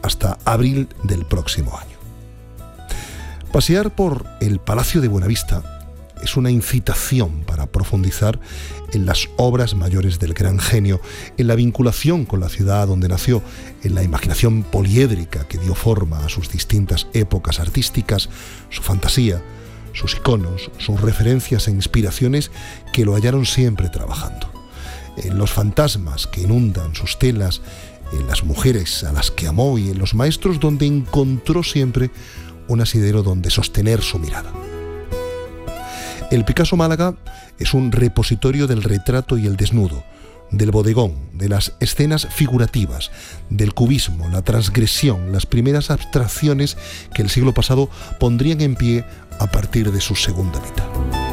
hasta abril del próximo año. Pasear por el Palacio de Buenavista es una incitación para profundizar en las obras mayores del gran genio, en la vinculación con la ciudad donde nació, en la imaginación poliédrica que dio forma a sus distintas épocas artísticas, su fantasía, sus iconos, sus referencias e inspiraciones que lo hallaron siempre trabajando, en los fantasmas que inundan sus telas, en las mujeres a las que amó y en los maestros donde encontró siempre un asidero donde sostener su mirada. El Picasso Málaga es un repositorio del retrato y el desnudo, del bodegón, de las escenas figurativas, del cubismo, la transgresión, las primeras abstracciones que el siglo pasado pondrían en pie a partir de su segunda mitad.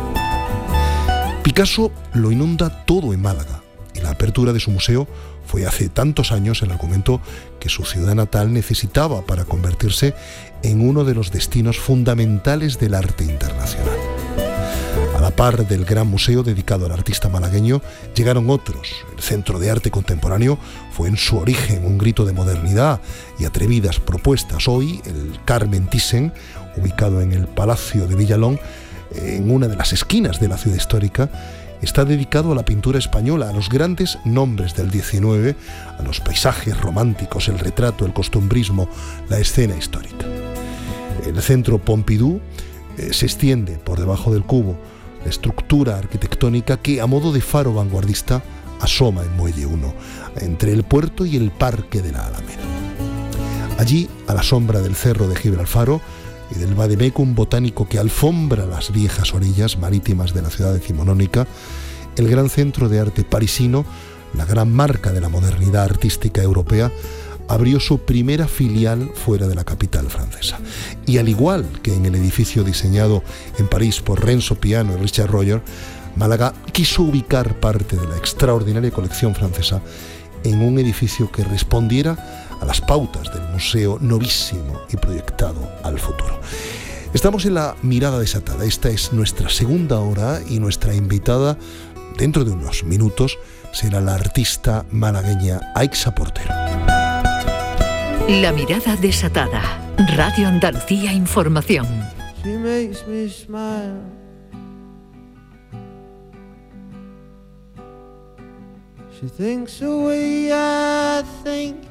Picasso lo inunda todo en Málaga, y la apertura de su museo fue hace tantos años el argumento que su ciudad natal necesitaba para convertirse en uno de los destinos fundamentales del arte internacional. A la par del gran museo dedicado al artista malagueño, llegaron otros. El Centro de Arte Contemporáneo fue en su origen un grito de modernidad y atrevidas propuestas. Hoy, el Carmen Thyssen, ubicado en el Palacio de Villalón, en una de las esquinas de la ciudad histórica, está dedicado a la pintura española, a los grandes nombres del XIX, a los paisajes románticos, el retrato, el costumbrismo, la escena histórica. El Centro Pompidou se extiende por debajo del Cubo, la estructura arquitectónica que, a modo de faro vanguardista, asoma en Muelle 1, entre el puerto y el Parque de la Alameda. Allí, a la sombra del Cerro de Gibralfaro y del Vademecum botánico que alfombra las viejas orillas marítimas de la ciudad decimonónica, el gran centro de arte parisino, la gran marca de la modernidad artística europea, abrió su primera filial fuera de la capital francesa. Y al igual que en el edificio diseñado en París por Renzo Piano y Richard Royer, Málaga quiso ubicar parte de la extraordinaria colección francesa en un edificio que respondiera a las pautas del museo novísimo y proyectado al futuro. Estamos en La Mirada Desatada. Esta es nuestra segunda hora y nuestra invitada, dentro de unos minutos, será la artista malagueña Aixa Portero. La Mirada Desatada. Radio Andalucía Información. She makes me smile. She thinks the way I think.